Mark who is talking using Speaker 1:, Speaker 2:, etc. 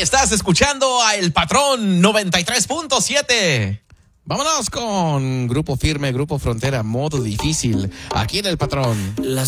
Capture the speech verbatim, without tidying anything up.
Speaker 1: Estás escuchando a El Patrón noventa y tres punto siete.
Speaker 2: Vámonos con Grupo Firme, Grupo Frontera, Modo Difícil, aquí en El Patrón.
Speaker 3: Las